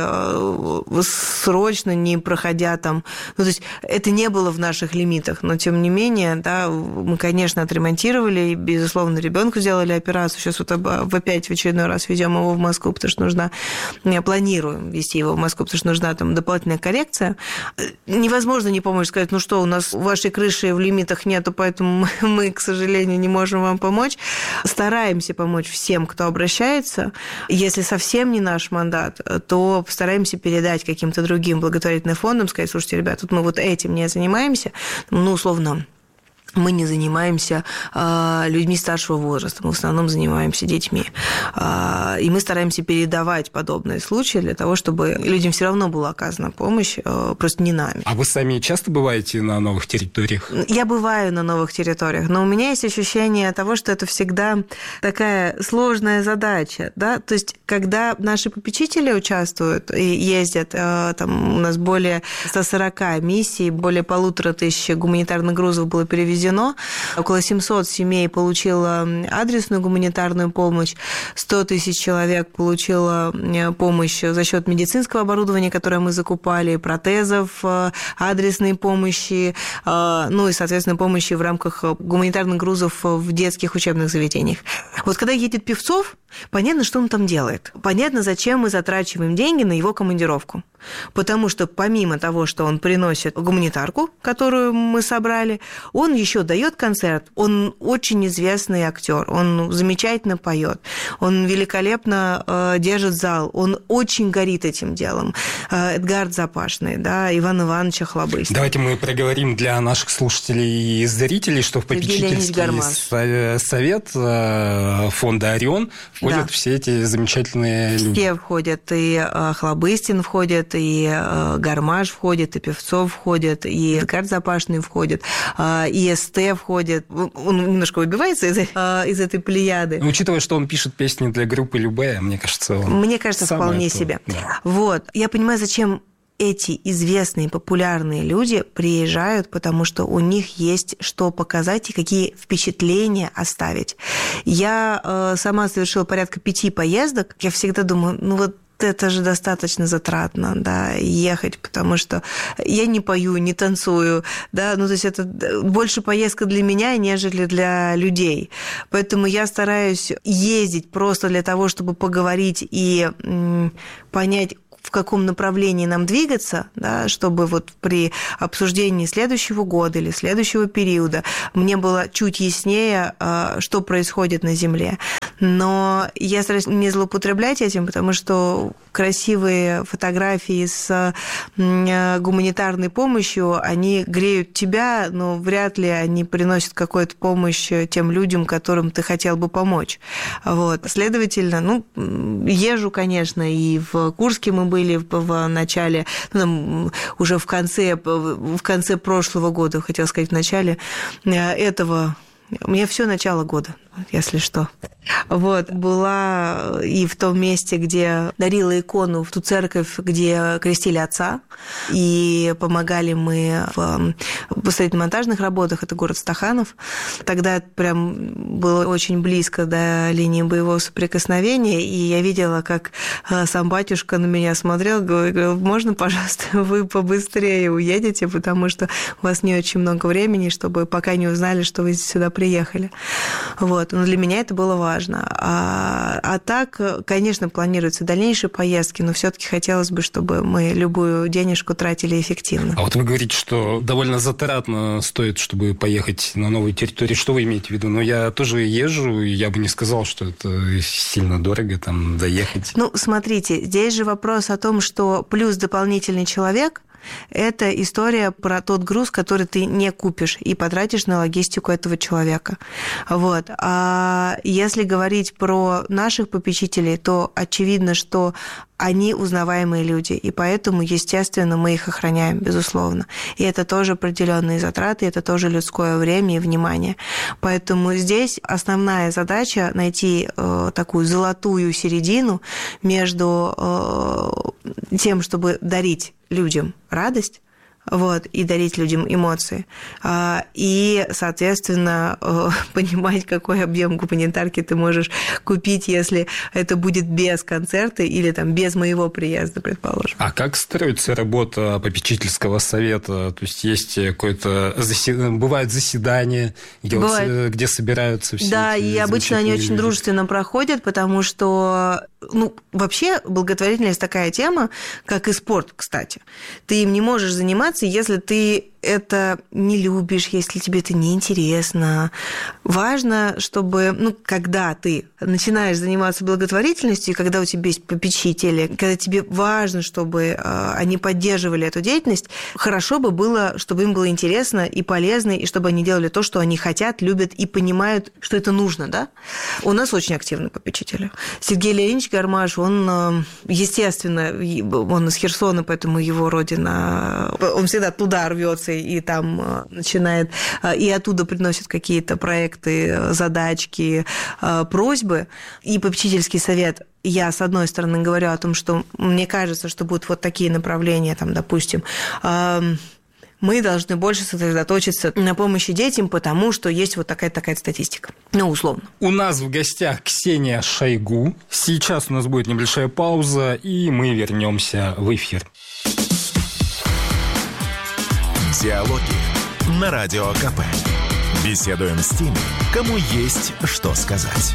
срочно, не проходя там... Ну, то есть это не было в наших лимитах, но тем не менее, да, мы, конечно, отремонтировали, и, безусловно, ребенку сделали операцию. Сейчас вот опять в очередной раз везем его в Москву, потому что нужна... Планируем везти его в Москву, потому что нужна там дополнительная коррекция. Невозможно не помочь, сказать, ну что, у нас вашей крыши в лимитах нету, поэтому мы, к сожалению, не можем вам помочь. Стараемся помочь всем, кто обращается. Если совсем не наш мандат, то постараемся передать каким-то другим благотворительным фондам, сказать, слушайте, ребят, тут мы вот этим не занимаемся, ну, условно, мы не занимаемся э, людьми старшего возраста, мы в основном занимаемся детьми. Э, и мы стараемся передавать подобные случаи для того, чтобы людям все равно была оказана помощь, э, просто не нами. А вы сами часто бываете на новых территориях? Я бываю на новых территориях, но у меня есть ощущение того, что это всегда такая сложная задача. Да? То есть, когда наши попечители участвуют и ездят, э, там у нас более ста сорока миссий, более полутора тысяч гуманитарных грузов было перевезено, около семьсот семей получило адресную гуманитарную помощь, сто тысяч человек получило помощь за счет медицинского оборудования, которое мы закупали, протезов, адресной помощи, ну и, соответственно, помощи в рамках гуманитарных грузов в детских учебных заведениях. Вот когда едет Певцов, понятно, что он там делает. Понятно, зачем мы затрачиваем деньги на его командировку. Потому что помимо того, что он приносит гуманитарку, которую мы собрали, он еще дает концерт. Он очень известный актер, он замечательно поет, он великолепно э, держит зал, он очень горит этим делом. Э, Эдгард Запашный, да, Иван Иванович Охлобыстин. Давайте мы проговорим для наших слушателей и зрителей, что в попечительский совет фонда «Орион» входят Да. все эти замечательные люди. Все входят, и э, Хлобыстин входит, и э, Гармаш входит, и Певцов входит, и Эдгард Запашный входит, э, и СТ входит. Он немножко выбивается из, э, из этой плеяды. Учитывая, что он пишет песни для группы Любэ, мне кажется, он Мне кажется, самое вполне то. себе. Да. Вот. Я понимаю, зачем эти известные, популярные люди приезжают, потому что у них есть что показать и какие впечатления оставить. Я э, сама совершила порядка пяти поездок. Я всегда думаю, ну вот это же достаточно затратно, да, ехать, потому что я не пою, не танцую, да, ну, то есть это больше поездка для меня, нежели для людей. Поэтому я стараюсь ездить просто для того, чтобы поговорить и м, понять, в каком направлении нам двигаться, да, чтобы вот при обсуждении следующего года или следующего периода мне было чуть яснее, что происходит на Земле. Но я стараюсь не злоупотреблять этим, потому что красивые фотографии с гуманитарной помощью, они греют тебя, но вряд ли они приносят какую-то помощь тем людям, которым ты хотел бы помочь. Вот. Следовательно, ну, езжу, конечно, и в Курске мы были в начале, ну, уже в конце, в конце прошлого года, хотела сказать, в начале этого. У меня все начало года, если что. Вот, была и в том месте, где дарила икону, в ту церковь, где крестили отца, и помогали мы в строительно-монтажных работах, это город Стаханов. Тогда прям было очень близко до линии боевого соприкосновения, и я видела, как сам батюшка на меня смотрел, говорил, можно, пожалуйста, вы побыстрее уедете, потому что у вас не очень много времени, чтобы пока не узнали, что вы сюда приехали. Вот. Но для меня это было важно. А, а так, конечно, планируются дальнейшие поездки, но все-таки хотелось бы, чтобы мы любую денежку тратили эффективно. А вот вы говорите, что довольно затратно стоит, чтобы поехать на новую территорию. Что вы имеете в виду? Ну, я тоже езжу, и я бы не сказал, что это сильно дорого там доехать. Ну, смотрите, здесь же вопрос о том, что плюс дополнительный человек – это история про тот груз, который ты не купишь и потратишь на логистику этого человека. Вот. А если говорить про наших попечителей, то очевидно, что они узнаваемые люди, и поэтому, естественно, мы их охраняем, безусловно. И это тоже определенные затраты, это тоже людское время и внимание. Поэтому здесь основная задача найти э, такую золотую середину между э, тем, чтобы дарить людям радость, вот, и дарить людям эмоции. И, соответственно, понимать, какой объем гуманитарки ты можешь купить, если это будет без концерта или там, без моего приезда, предположим. А как строится работа попечительского совета? То есть есть какое-то... Бывают заседания, где, вот, где собираются все Да, эти и обычно они люди. очень дружественно проходят, потому что... Ну, вообще, благотворительность такая тема, как и спорт, кстати. Ты им не можешь заниматься, если ты это не любишь, если тебе это неинтересно. Важно, чтобы, ну, когда ты начинаешь заниматься благотворительностью, и когда у тебя есть попечители, когда тебе важно, чтобы они поддерживали эту деятельность, хорошо бы было, чтобы им было интересно и полезно, и чтобы они делали то, что они хотят, любят и понимают, что это нужно, да? У нас очень активные попечители. Сергей Леонидович Гармаш, он, естественно, он из Херсона, поэтому его родина, он всегда туда рвется и там начинает, и оттуда приносит какие-то проекты, задачки, просьбы. И попечительский совет, я, с одной стороны, говорю о том, что мне кажется, что будут вот такие направления, там, допустим, мы должны больше сосредоточиться на помощи детям, потому что есть вот такая-такая статистика. Ну, условно. У нас в гостях Ксения Шойгу. Сейчас у нас будет небольшая пауза, и мы вернемся в эфир. Диалоги на Радио КП. Беседуем с теми, кому есть что сказать.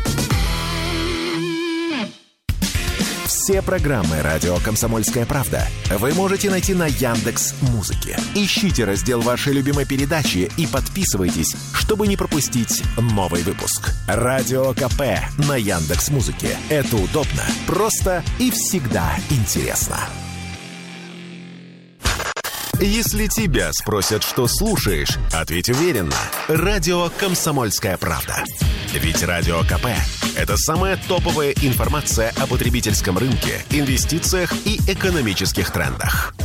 Все программы «Радио Комсомольская правда» вы можете найти на Яндекс.Музыке. Ищите раздел вашей любимой передачи и подписывайтесь, чтобы не пропустить новый выпуск. «Радио КП» на Яндекс.Музыке. Это удобно, просто и всегда интересно. Если тебя спросят, что слушаешь, ответь уверенно. Радио «Комсомольская правда». Ведь Радио КП – это самая топовая информация о потребительском рынке, инвестициях и экономических трендах.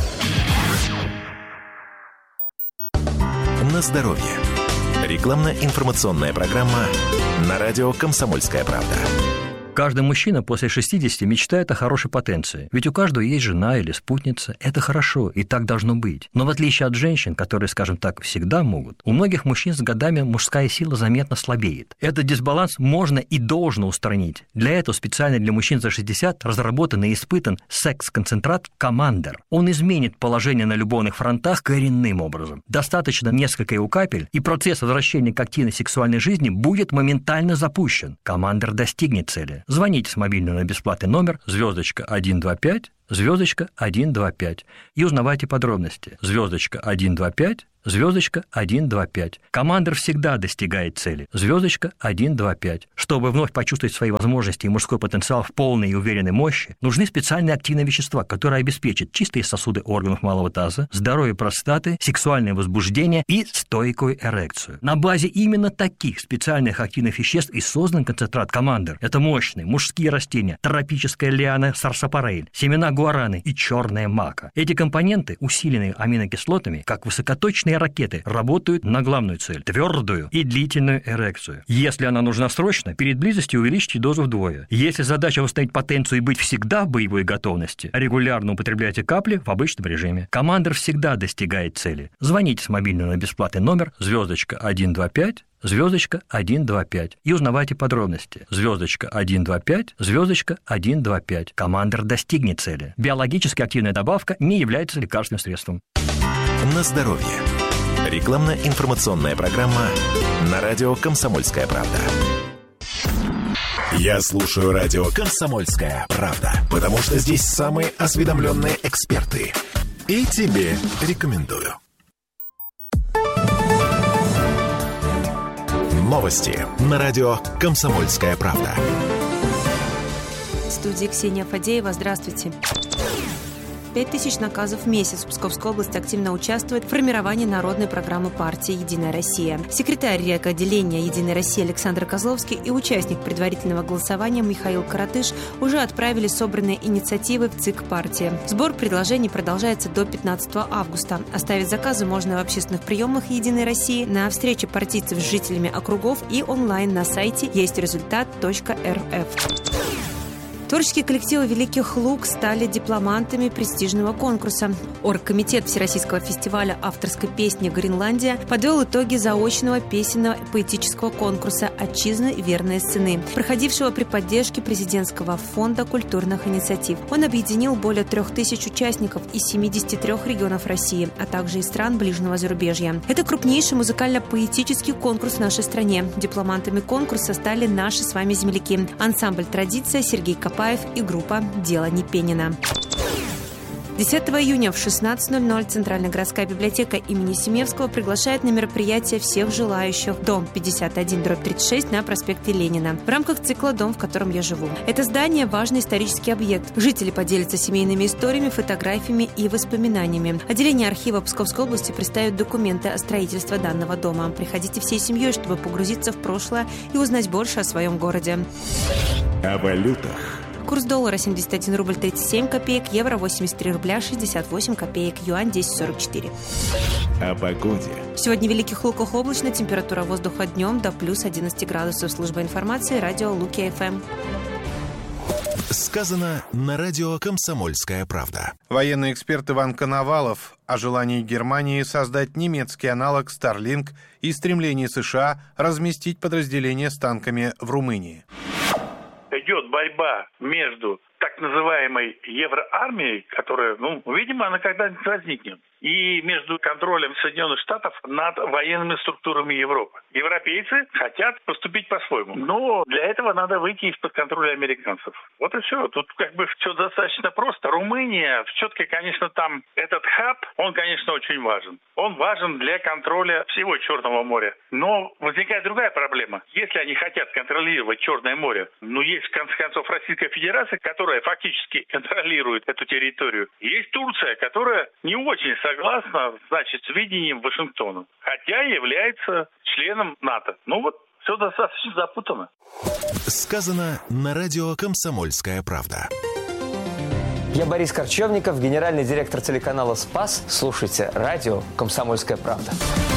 На здоровье. Рекламно-информационная программа на радио «Комсомольская правда». Каждый мужчина после шестидесяти мечтает о хорошей потенции. Ведь у каждого есть жена или спутница. Это хорошо, и так должно быть. Но в отличие от женщин, которые, скажем так, всегда могут, у многих мужчин с годами мужская сила заметно слабеет. Этот дисбаланс можно и должно устранить. Для этого специально для мужчин за шестьдесят разработан и испытан секс-концентрат «Командер». Он изменит положение на любовных фронтах коренным образом. Достаточно несколько его капель, и процесс возвращения к активной сексуальной жизни будет моментально запущен. «Командер» достигнет цели. Звоните с мобильного на бесплатный номер звездочка один два пять, звездочка один два пять и узнавайте подробности. Звездочка один два пять, звездочка один два пять. Командер всегда достигает цели. Звездочка один два пять. Чтобы вновь почувствовать свои возможности и мужской потенциал в полной и уверенной мощи, нужны специальные активные вещества, которые обеспечат чистые сосуды органов малого таза, здоровье простаты, сексуальное возбуждение и стойкую эрекцию. На базе именно таких специальных активных веществ и создан концентрат «Командер». Это мощные мужские растения, тропическая лиана сарсапарель, семена гуараны и черная мака. Эти компоненты, усиленные аминокислотами, как высокоточные ракеты, работают на главную цель – твердую и длительную эрекцию. Если она нужна срочно, перед близостью увеличьте дозу вдвое. Если задача восстановить потенцию и быть всегда в боевой готовности, регулярно употребляйте капли в обычном режиме. Командер всегда достигает цели. Звоните с мобильного на бесплатный номер звездочка один два пять, звездочка один два пять и узнавайте подробности. Звездочка один два пять, звездочка один два пять. Командер достигнет цели. Биологически активная добавка не является лекарственным средством. На здоровье. Рекламно-информационная программа на радио «Комсомольская правда». Я слушаю радио «Комсомольская правда», потому что здесь самые осведомленные эксперты. И тебе рекомендую. Новости на радио «Комсомольская правда». В студии Ксения Фадеева. Здравствуйте. Пять тысяч наказов в месяц. Псковская область активно участвует в формировании народной программы партии «Единая Россия». Секретарь райотделения «Единой России» Александр Козловский и участник предварительного голосования Михаил Каратыш уже отправили собранные инициативы в ЦИК партии. Сбор предложений продолжается до пятнадцатого августа. Оставить заказы можно в общественных приемах «Единой России», на встрече партийцев с жителями округов и онлайн на сайте есть результат точка эр эф. Творческие коллективы «Великих Луг» стали дипломантами престижного конкурса. Оргкомитет Всероссийского фестиваля авторской песни «Гренландия» подвел итоги заочного песенно-поэтического конкурса «Отчизны. Верные сыны», проходившего при поддержке президентского фонда культурных инициатив. Он объединил более трех тысяч участников из семидесяти трёх регионов России, а также из стран ближнего зарубежья. Это крупнейший музыкально-поэтический конкурс в нашей стране. Дипломантами конкурса стали наши с вами земляки. Ансамбль «Традиция», Сергей Копаев и группа «Дело Непенина». десятого июня в шестнадцать ноль ноль Центральная городская библиотека имени Семевского приглашает на мероприятие всех желающих. Дом пятьдесят один дробь тридцать шесть на проспекте Ленина. В рамках цикла «Дом, в котором я живу». Это здание – важный исторический объект. Жители поделятся семейными историями, фотографиями и воспоминаниями. Отделение архива Псковской области представит документы о строительстве данного дома. Приходите всей семьей, чтобы погрузиться в прошлое и узнать больше о своем городе. О валютах. Курс доллара семьдесят один рубль тридцать семь копеек, евро восемьдесят три рубля шестьдесят восемь копеек, юань десять сорок четыре. О погоде. Сегодня в Великих Луках облачно, температура воздуха днем до плюс одиннадцать градусов. Служба информации, радио Луки-ФМ. Сказано на радио «Комсомольская правда». Военный эксперт Иван Коновалов о желании Германии создать немецкий аналог Starlink и стремлении США разместить подразделения с танками в Румынии. Идет борьба между так называемой евроармией, которая, ну, видимо, она когда-нибудь возникнет, и между контролем Соединенных Штатов над военными структурами Европы. Европейцы хотят поступить по-своему, но для этого надо выйти из-под контроля американцев. Вот и все. Тут как бы все достаточно просто. Румыния, все-таки, конечно, там этот хаб, он, конечно, очень важен. Он важен для контроля всего Черного моря. Но возникает другая проблема. Если они хотят контролировать Черное море, ну, есть, в конце концов, Российская Федерация, которая которая фактически контролирует эту территорию. Есть Турция, которая не очень согласна, значит, с видением Вашингтона, хотя является членом НАТО. Ну вот, все достаточно запутанно. Сказано на радио «Комсомольская правда». Я Борис Корчевников, генеральный директор телеканала «Спас». Слушайте радио «Комсомольская правда».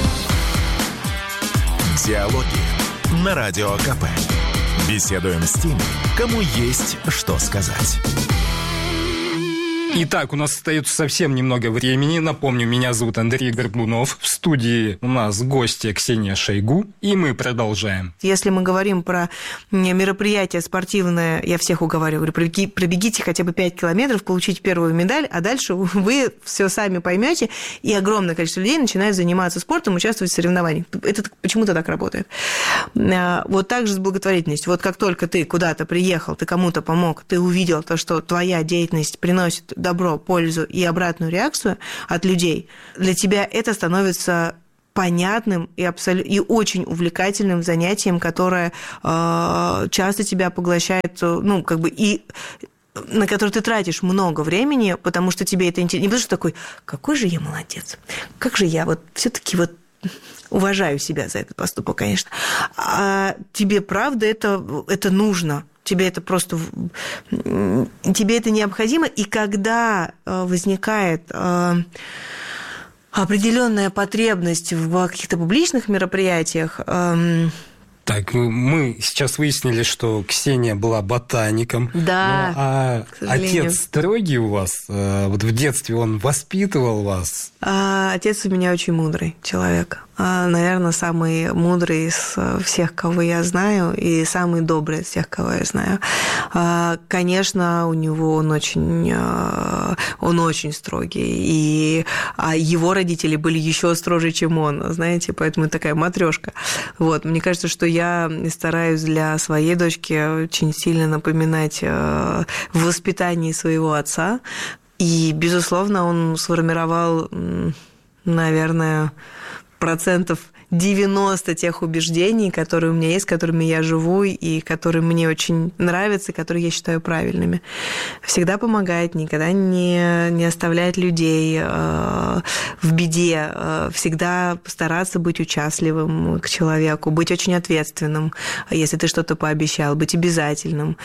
Диалоги на Радио КП. Беседуем с теми, кому есть что сказать. Итак, у нас остается совсем немного времени. Напомню, меня зовут Андрей Горбунов. В студии у нас гостья Ксения Шойгу, и мы продолжаем. Если мы говорим про мероприятие спортивное, я всех уговариваю, пробеги, пробегите хотя бы пять километров, получите первую медаль, а дальше вы все сами поймете, и огромное количество людей начинает заниматься спортом, участвовать в соревнованиях. Это почему-то так работает. Вот так же с благотворительностью. Вот как только ты куда-то приехал, ты кому-то помог, ты увидел то, что твоя деятельность приносит добро, пользу и обратную реакцию от людей, для тебя это становится понятным и, абсолютно, и очень увлекательным занятием, которое э, часто тебя поглощает, ну, как бы, и на который ты тратишь много времени, потому что тебе это интересно. Не потому что такой, какой же я молодец, как же я вот все-таки вот уважаю себя за этот поступок, конечно. А тебе, правда, это, это нужно. Тебе это просто... Тебе это необходимо. И когда возникает определенная потребность в каких-то публичных мероприятиях... Так, мы сейчас выяснили, что Ксения была ботаником. Да, ну, а отец строгий у вас? Вот в детстве он воспитывал вас? А, отец у меня очень мудрый человек. А, наверное, самый мудрый из всех, кого я знаю, и самый добрый из всех, кого я знаю. А, конечно, у него он очень, он очень строгий, и а его родители были еще строже, чем он, знаете, поэтому такая матрешка. Вот, мне кажется, что я стараюсь для своей дочки очень сильно напоминать в воспитании своего отца. И, безусловно, он сформировал, наверное, процентов девяносто тех убеждений, которые у меня есть, которыми я живу и которые мне очень нравятся, которые я считаю правильными. Всегда помогает, никогда не, не оставляет людей э, в беде, э, всегда стараться быть участливым к человеку, быть очень ответственным, если ты что-то пообещал, быть обязательным,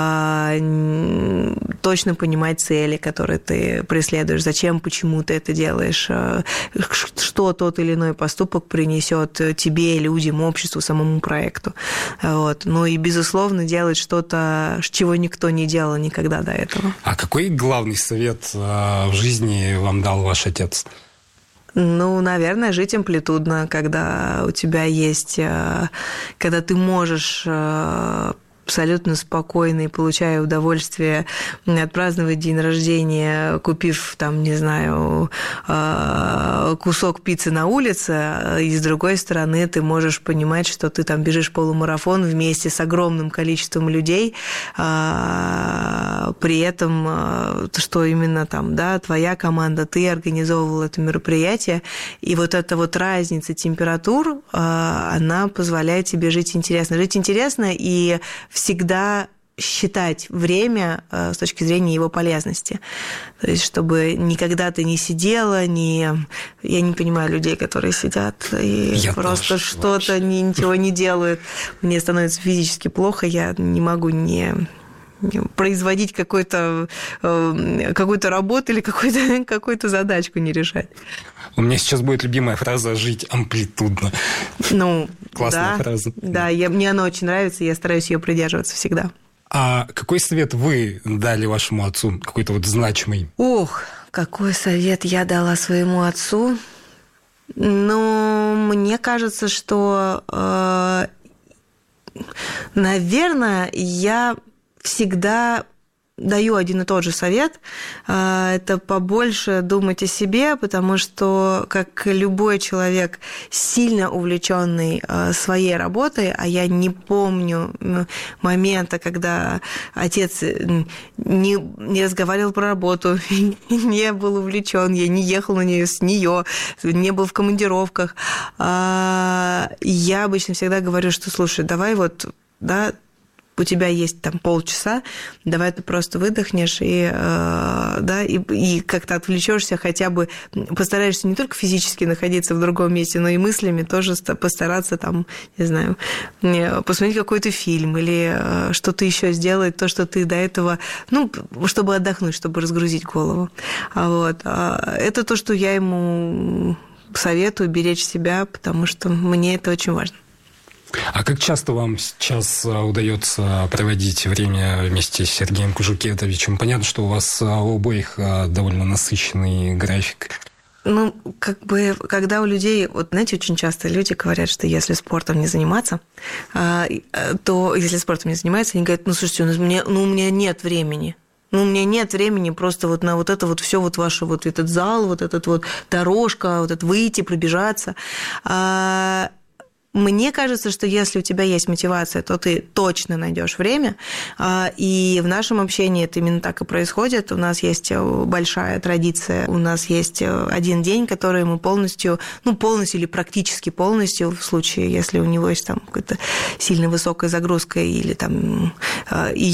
э, точно понимать цели, которые ты преследуешь, зачем, почему ты это делаешь, э, что тот или иной поступок принесет тебе, людям, обществу, самому проекту. Вот. Ну и, безусловно, делать что-то, чего никто не делал никогда до этого. А какой главный совет в жизни вам дал ваш отец? Ну, наверное, жить амплитудно, когда у тебя есть... Когда ты можешь... абсолютно спокойно и получая удовольствие отпраздновать день рождения, купив, там, не знаю, кусок пиццы на улице, и с другой стороны ты можешь понимать, что ты там бежишь полумарафон вместе с огромным количеством людей, при этом, что именно там, да, твоя команда, ты организовывал это мероприятие, и вот эта вот разница температур, она позволяет тебе жить интересно. Жить интересно и всегда считать время с точки зрения его полезности. То есть, чтобы никогда ты не сидела, не... Я не понимаю людей, которые сидят и я просто что-то, не, ничего не делают. Мне становится физически плохо, я не могу не... производить какой-то, какую-то работу или какую-то, какую-то задачку не решать. У меня сейчас будет любимая фраза «жить амплитудно». Ну, классная да, фраза. Да, я, мне она очень нравится, и я стараюсь ее придерживаться всегда. А какой совет вы дали вашему отцу, какой-то вот значимый? Ох, какой совет я дала своему отцу? Ну, мне кажется, что, э, наверное, я всегда даю один и тот же совет. Это побольше думать о себе, потому что, как любой человек, сильно увлеченный своей работой, а я не помню момента, когда отец не, не разговаривал про работу, не был увлечен, я не ехал на нее с нее, не был в командировках. Я обычно всегда говорю, что, слушай, давай вот, да, у тебя есть там полчаса, давай ты просто выдохнешь и, да, и, и как-то отвлечешься, хотя бы постараешься не только физически находиться в другом месте, но и мыслями тоже постараться там, не знаю, посмотреть какой-то фильм или что-то еще сделать, то, что ты до этого, ну, чтобы отдохнуть, чтобы разгрузить голову. Вот. Это то, что я ему советую, беречь себя, потому что мне это очень важно. А как часто вам сейчас удается проводить время вместе с Сергеем Кужукетовичем? Понятно, что у вас у обоих довольно насыщенный график. Ну, как бы, когда у людей, вот, знаете, очень часто люди говорят, что если спортом не заниматься, то, если спортом не занимаются, они говорят, ну, слушайте, у меня, ну, у меня нет времени. Ну, у меня нет времени просто вот на вот это вот все вот ваше, вот этот зал, вот этот вот дорожка, вот это выйти, пробежаться. Мне кажется, что если у тебя есть мотивация, то ты точно найдешь время. И в нашем общении это именно так и происходит. У нас есть большая традиция. У нас есть один день, который мы полностью, ну, полностью или практически полностью, в случае, если у него есть там какая-то сильно высокая загрузка или там